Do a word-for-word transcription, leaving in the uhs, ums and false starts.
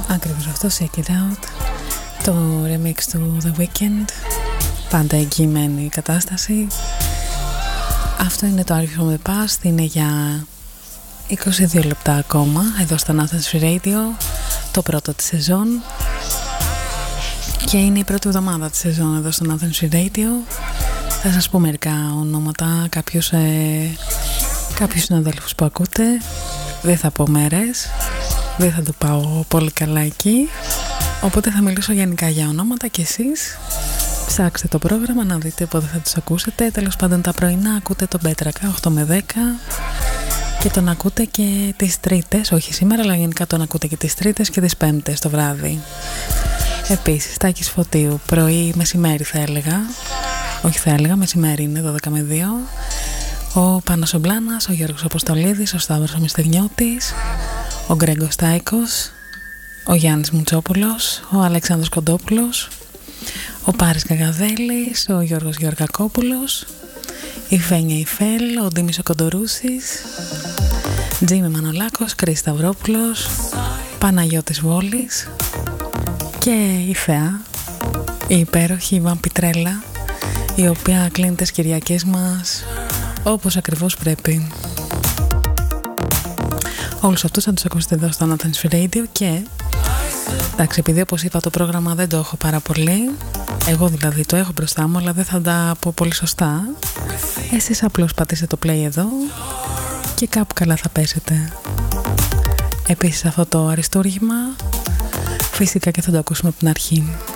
Ακριβώς αυτό, Check It Out, το remix του The Weeknd, πάντα εγγυημένη η κατάσταση. Αυτό είναι το Archive from the Past, είναι για είκοσι δύο λεπτά ακόμα εδώ στο Athens Free Radio, το πρώτο της σεζόν και είναι η πρώτη εβδομάδα της σεζόν εδώ στο Athens Free Radio. Θα σας πω μερικά ονόματα, κάποιους, ε, κάποιους συναδέλφους που ακούτε, δεν θα πω μέρες, δεν θα το πάω πολύ καλά εκεί, οπότε θα μιλήσω γενικά για ονόματα και εσείς ψάξτε το πρόγραμμα να δείτε πότε θα τους ακούσετε. Τέλος πάντων τα πρωινά ακούτε τον Πέτρακα οκτώ με δέκα και τον ακούτε και τις Τρίτες, όχι σήμερα αλλά γενικά τον ακούτε και τις Τρίτες και τις Πέμπτες το βράδυ. Επίσης Τάκης Φωτίου, πρωί μεσημέρι θα έλεγα, όχι θα έλεγα μεσημέρι είναι δώδεκα με δύο, ο Πάνος ο Μπλάνας, ο Γιώργος Αποστολίδης, ο Σταύρος ο Μυστεγνιώτης, ο Γκρέγκος Τάικος, ο Γιάννης Μουτσόπουλος, ο Αλέξανδρος Κοντόπουλος, ο Πάρης Καγαδέλης, ο Γιώργος Γεωργακόπουλος, η Φένια Ιφέλ, ο Ντίμης ο Κοντορούσης, Τζίμι Μανολάκος, Κρίς Σταυρόπουλος, Παναγιώτης Βόλης και η Θεά, η υπέροχη Ιβάν Πιτρέλα, η οποία κλείνει τις Κυριακές μας όπως ακριβώς πρέπει. Όλους αυτούς θα τους ακούσετε εδώ στο Athens Free Radio και εντάξει, επειδή όπως είπα το πρόγραμμα δεν το έχω πάρα πολύ, εγώ δηλαδή το έχω μπροστά μου αλλά δεν θα τα πω πολύ σωστά, εσείς απλώς πατήσετε το play εδώ και κάπου καλά θα πέσετε. Επίσης αυτό το αριστούργημα φυσικά και θα το ακούσουμε από την αρχή.